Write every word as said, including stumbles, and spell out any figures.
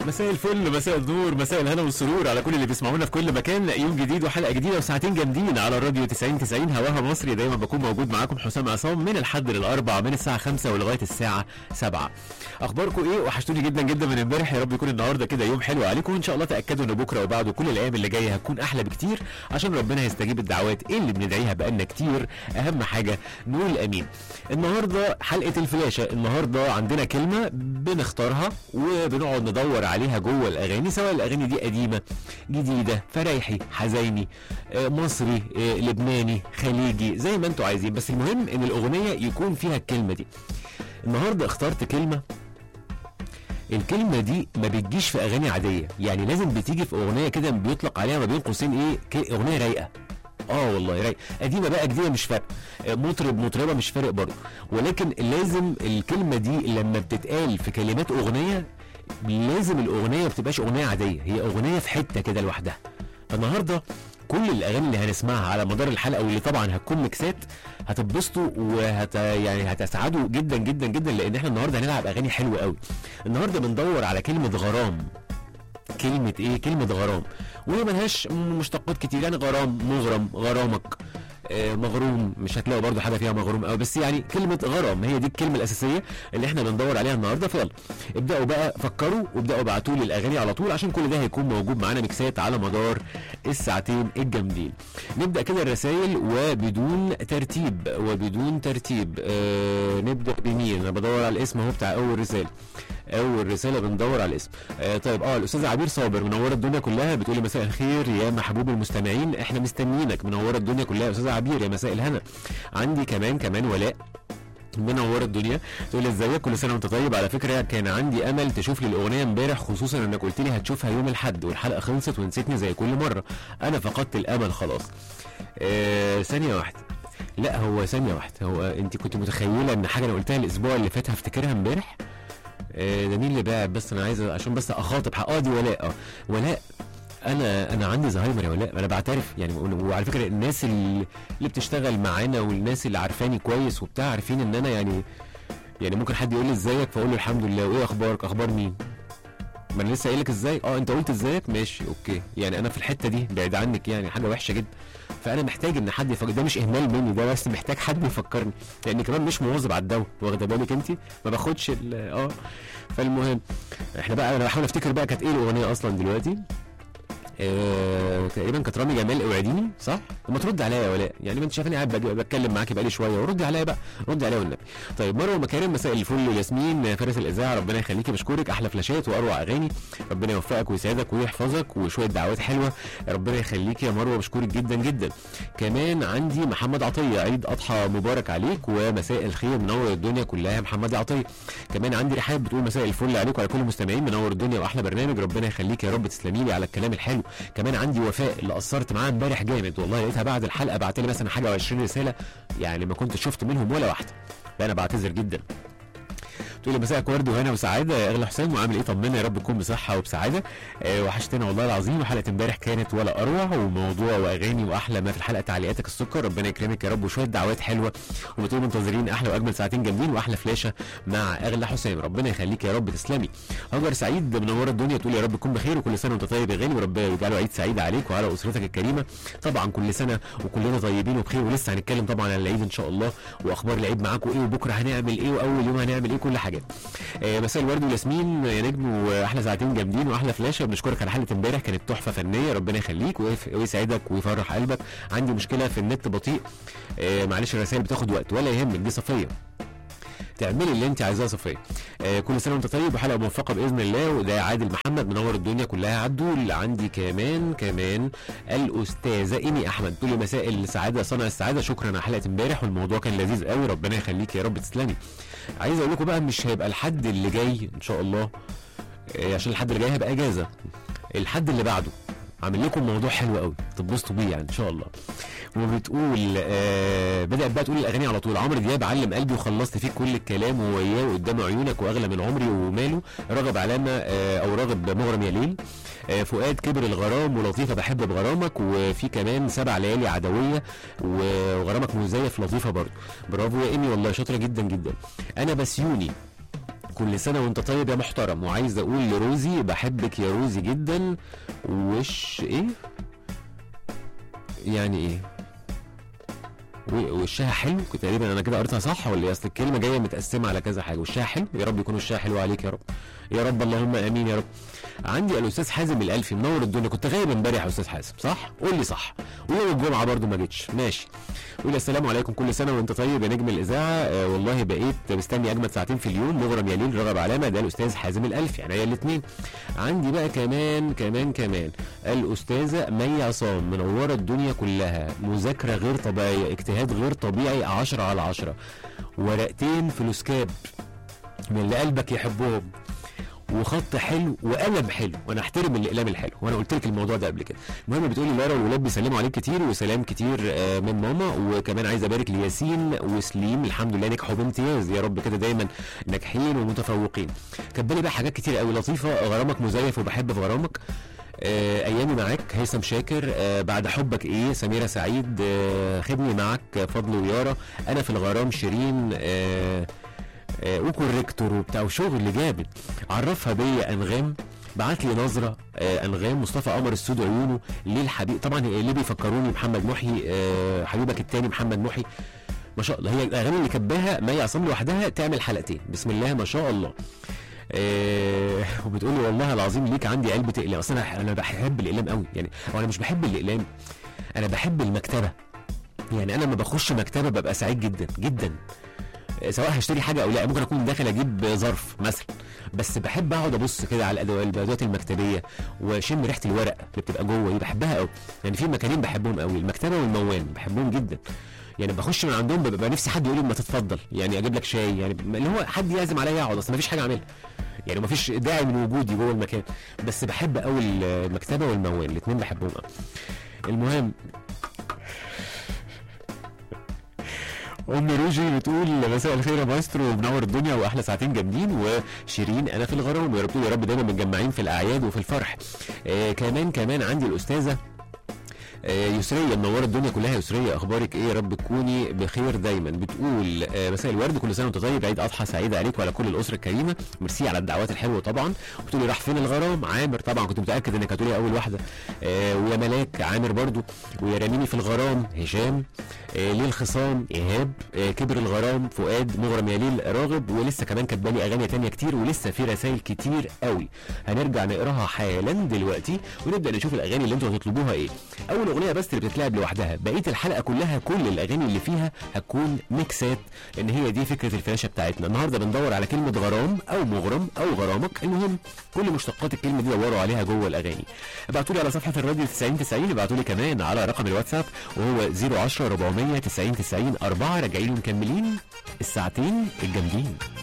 مساء الفل، مساء النور، مساء الهنا والسرور على كل اللي بيسمعونا في كل مكان. يوم جديد وحلقه جديده وساعتين جامدين على الراديو تسعين تسعين هواها مصري. دايما بكون موجود معاكم حسام عصام من الحد للاربع من الساعه خمسة ولغايه الساعه سبعة. اخباركم ايه؟ وحشتوني جدا جدا من امبارح. يا رب يكون النهارده كده يوم حلو عليكم، وان شاء الله تاكدوا ان بكره وبعده كل الايام اللي جايه هتكون احلى بكتير، عشان ربنا يستجيب الدعوات اللي بندعيها بقالنا كتير. اهم حاجه نقول امين. النهارده حلقه الفلاشه. النهارده عندنا كلمه بنختارها وبنقعد ندور عليها جوه الاغاني، سواء الاغاني دي قديمه جديده، فرايحي، حزيني، مصري، لبناني، خليجي، زي ما انتوا عايزين، بس المهم ان الاغنيه يكون فيها الكلمه دي. النهارده اخترت كلمه، الكلمه دي ما بتجيش في اغاني عاديه، يعني لازم بتيجي في اغنيه كده بيطلق عليها ما بين قوسين ايه، اغنيه رايقه. اه والله رايق، قديمه بقى جديده مش فارق، مطرب مطربه مش فارق برضه، ولكن لازم الكلمه دي لما بتتقال في كلمات اغنيه لازم الاغنيه ما بتبقاش اغنيه عاديه، هي اغنيه في حته كده لوحدها. فالنهارده كل الاغاني اللي هنسمعها على مدار الحلقه، واللي طبعا هتكون ميكسات، هتتبسطوا وهت يعني هتسعدوا جدا جدا جدا، لان احنا النهارده هنلعب اغاني حلوه قوي. النهارده بندور على كلمه غرام. كلمه ايه؟ كلمه غرام، وهي ملهاش مشتقات كتير، يعني غرام، مغرم، غرامك، آه مغروم، مش هتلاقوا برضو حاجه فيها مغروم قوي، بس يعني كلمه غرام هي دي الكلمه الاساسيه اللي احنا بندور عليها النهارده. فيلا ابداوا بقى، فكروا وابداوا ابعتوا لي الاغاني على طول، عشان كل ده هيكون موجود معانا ميكسات على مدار الساعتين الجامدين. نبدا كده الرسائل وبدون ترتيب وبدون ترتيب. آه نبدا بمين؟ انا بدور على الاسم اهو بتاع اول رساله. اول رساله بندور على الاسم. آه طيب اه الاستاذه عبير صابر منوره الدنيا كلها، بتقولي مساء الخير يا محبوب المستمعين، احنا مستنيينك. منوره الدنيا كلها يا استاذه عبير، يا مساء الهنا. عندي كمان كمان ولاء منوره الدنيا، تقول ازيك، كل سنه وانت طيب. على فكره كان عندي امل تشوف لي الاغنيه امبارح، خصوصا انك قلت لي هتشوفها يوم الاحد والحلقه خلصت ونسيتني زي كل مره. انا فقدت الامل خلاص. آه ثانيه واحده، لا هو ثانيه واحده، هو انت كنت متخيله ان حاجه انا قلتها الاسبوع اللي فات هفتكرها امبارح؟ آه ده مين اللي باع؟ بس انا عايز عشان بس اخاطب اه دي ولاء. اه ولاء، انا انا عندي زهايمر يا ولاء، انا بعترف يعني. وعلى فكره الناس اللي, اللي بتشتغل معانا والناس اللي عارفاني كويس وبتاع عارفين ان انا يعني يعني ممكن حد يقول لي ازيك فاقول له الحمد لله، وايه اخبارك؟ اخبار مين؟ ما انا لسه قايل لك ازاي. اه انت قلت ازيك، ماشي اوكي. يعني انا في الحته دي بعيد عنك، يعني حاجه وحشه جدا، فانا محتاج ان حد يفكر. ده مش اهمال مني، ده بس محتاج حد يفكرني، لان كمان مش مواظب على الدواء، واخده بالك انت؟ ما باخدش اه فالمهم احنا بقى، انا بحاول افتكر بقى كانت ايه الاغنيه اصلا دلوقتي. آه، تقريبا كانت رامي جمال اوعديني، صح؟ لما ترد عليا يا ولاء، يعني ما انت شايفاني قاعد بتكلم معاكي بقالي شويه، وردي عليا بقى، ردي عليا والنبي. طيب مروه مكارم، مساء الفل. ياسمين فارس الاذاعه، ربنا يخليكي، بشكرك، احلى فلاشات واروع اغاني، ربنا يوفقك ويسعدك ويحفظك، وشويه دعوات حلوه، ربنا يخليكي يا مروه، بشكرك جدا جدا. كمان عندي محمد عطيه، عيد اضحى مبارك عليك ومساء الخير، منور الدنيا كلها يا محمد عطيه. كمان عندي رحاب بتقول مساء الفل عليكم وعلى كل المستمعين، منور الدنيا واحلى برنامج، ربنا يخليك يا رب، تسلمي لي على الكلام الحلو. كمان عندي وفاء اللي قصرت معاها امبارح جامد والله، لقيتها بعد الحلقه بعت لي مثلا حاجه و20 رساله، يعني ما كنتش شفت منهم ولا واحده، فانا بعتذر جدا. تقول لي مساءك ورد وهنا وسعاده يا اغلى حسام، وعامل ايه؟ طمنا يا رب تكون بصحه وبسعاده. أه وحشتنا والله العظيم، وحلقه امبارح كانت ولا اروع، وموضوع واغاني، واحلى ما في الحلقه تعليقاتك السكر، ربنا يكرمك يا رب، وشويه دعوات حلوه، وبتقول منتظرين احلى واجمل ساعتين جامدين، واحلى فلاشه مع اغلى حسام، ربنا يخليك يا رب، تسلمي. هاجر سعيد منوره الدنيا، تقول يا رب تكون بخير، وكل سنه وانت طيب يا غالي، وربنا يجعله عيد سعيد عليك وعلى اسرتك الكريمه. طبعا كل سنه وكلنا طيبين وبخير، ولسه هنتكلم طبعا عن العيد ان شاء الله، واخبار العيد معاكم ايه، وبكره هنعمل ايه، واول يوم هنعمل ايه، كل حاجات. آه مساء الورد والياسمين يا نجم، واحلى ساعتين جامدين واحلى فلاشه، بنشكرك على حلقه امبارح، كانت تحفه فنيه، ربنا يخليك ويسعدك ويفرح قلبك. عندي مشكله في النت بطيء، آه معلش الرسائل بتاخد وقت، ولا يهمك، دي صفيه، تعملي اللي انت عايزاه صفيه. آه كل سنه وانت طيب، وحلقه موفقه باذن الله. وده عادل محمد منور الدنيا كلها عدول. عندي كمان كمان الاستاذه ايمي احمد، تقول لي مساء السعاده صانع السعاده، شكرا على حلقه امبارح والموضوع كان لذيذ قوي، ربنا يخليك يا رب، تسلمي. عايز اقول لكم بقى مش هيبقى الحد اللي جاي ان شاء الله، آه عشان الحد اللي جاي هيبقى اجازه، الحد اللي بعده عامل لكم موضوع حلو قوي تتبسطوا بيه يعني ان شاء الله. وبتقول آه بدأت بقى تقول الاغاني على طول. عمرو دياب علم قلبي وخلصت فيه كل الكلام، ووياه قدام عيونك واغلى من عمري وماله، راغب علامه آه او راغب مغرم يا ليل، آه فؤاد كبر الغرام، ولطيفه بحب بغرامك، وفي كمان سبع ليالي عدويه، وغرامك مزيف لطيفه برضه. برافو يا ايمي والله، شاطره جدا جدا. انا بسيوني كل سنه وانت طيب يا محترم، وعايز اقول لروزي بحبك يا روزي جدا. وش ايه يعني ايه وشها حلو تقريبا، انا كده قريتها صح ولا ايه؟ اصل الكلمه جايه متقسمه على كذا حاجه. وشها حلو، يا رب يكون وشها حلو عليك يا رب يا رب، اللهم امين يا رب. عندي الاستاذ حازم الالفي منور الدنيا، كنت غايب امبارح يا استاذ حازم صح؟ قول لي صح. ويوم الجمعه برضو ما جيتش، ماشي. قول السلام عليكم، كل سنه وانت طيب يا نجم الاذاعه. آه والله بقيت مستني اجمد ساعتين في اليوم، مغرم يا ليل رغب علامه. ده الاستاذ حازم الالفي، يعني هي الاثنين. عندي بقى كمان كمان كمان الاستاذه مي عصام منوره الدنيا كلها، مذاكره غير طبيعيه، اجتهاد غير طبيعي، عشرة على عشرة، ورقتين فلوسكاب من اللي قلبك يحبهم، وخط حلو وقلم حلو، وانا احترم الاقلام الحلو، وانا قلت لك الموضوع ده قبل كده. المهم بتقولي لارا والولاد بيسلموا عليك كتير، وسلام كتير من ماما. وكمان عايز ابارك لياسين وسليم، الحمد لله نجحوا بامتياز، يا رب كده دايما ناجحين ومتفوقين. كاتبالي بقى حاجات كتير قوي لطيفه، غرامك مزيف وبحب في غرامك، آه ايامي معاك، هيثم شاكر، آه بعد حبك ايه، سميره سعيد، آه خدني معاك، فضل ويارا، انا في الغرام، شيرين، آه آه وكوريكتور وبتاع وشغل جامد. عرفها بيا انغام، بعت لي نظره، آه انغام، مصطفى قمر السود عيونه، ليه الحبيب، طبعا اللي بيفكروني محمد محي، آه حبيبك التاني محمد محي، ما شاء الله. هي الاغاني اللي كباها مي عصام لوحدها تعمل حلقتين، بسم الله ما شاء الله. إيه وبتقولي والله العظيم ليك عندي علبه اقلام، اصل انا انا بحب الاقلام قوي يعني، او انا مش بحب الاقلام، انا بحب المكتبه. يعني انا لما بخش مكتبه ببقى سعيد جدا جدا، سواء هشتري حاجه او لا. ممكن اكون داخل اجيب ظرف مثلا، بس بحب اقعد ابص كده على الادوات المكتبيه واشم ريحه الورق اللي بتبقى جوه دي، بحبها قوي. يعني في مكانين بحبهم قوي، المكتبه والموان بحبهم جدا. يعني بخش من عندهم ببقى نفسي حد يقول لي ما تتفضل، يعني اجيب لك شاي، يعني اللي هو حد يعزم عليا اقعد، اصل ما فيش حاجه اعملها، يعني ما فيش داعي من وجودي جوه المكان. بس بحب قوي المكتبه والموان، الاثنين بحبهم قوي. المهم ام روجي بتقول مساء الخير يا مايسترو، منور الدنيا واحلى ساعتين جامدين. وشيرين انا في الغرام، ويا رب يا رب دايما متجمعين في الاعياد وفي الفرح. آه كمان كمان عندي الاستاذه آه يسريه، منوره الدنيا كلها. يسريه اخبارك ايه؟ يا رب تكوني بخير دايما. بتقول آه مساء الورد، كل سنه وانت طيب، عيد اضحى سعيد عليك وعلى كل الاسره الكريمه، ميرسي على الدعوات الحلوه طبعا. بتقولي راح فين الغرام؟ عامر، طبعا كنت متاكد انك هتقولي اول واحده. آه ويا ملاك عامر برضو، ويا راميني في الغرام هشام، آه ليه الخصام ايهاب، آه كبر الغرام فؤاد، مغرم يا ليل راغب. ولسه كمان كاتبالي اغاني تانية كتير، ولسه في رسائل كتير قوي هنرجع نقراها حالا دلوقتي، ونبدا نشوف الاغاني اللي انتوا هتطلبوها ايه. اول اغنيه بس اللي بتتلعب لوحدها، بقيه الحلقه كلها كل الاغاني اللي فيها هتكون ميكسات، لان هي دي فكره الفلاشه بتاعتنا. النهارده بندور على كلمه غرام او مغرم او غرامك، المهم كل مشتقات الكلمه دي دوروا عليها جوه الاغاني. ابعتوا لي على صفحه الراديو تسعين تسعين، ابعتوا لي كمان على رقم الواتساب وهو صفر عشرة أربعمية تسعين تسعين أربعة. راجعين ومكملين الساعتين الجامدين.